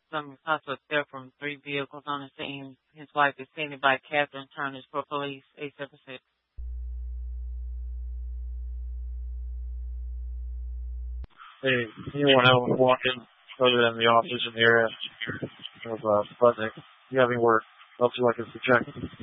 Some suspects there from three vehicles on the scene. His wife is standing by. Catherine Turner for police. 876. Hey, anyone else walking other than the officers in the area of Budnick? You have any work? Else you like us to check?